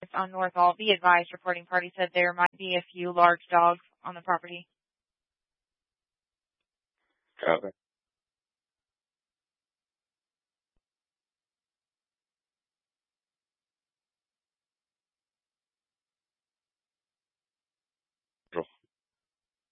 on Northall. Be advised, reporting party said there might be a few large dogs on the property. Copy.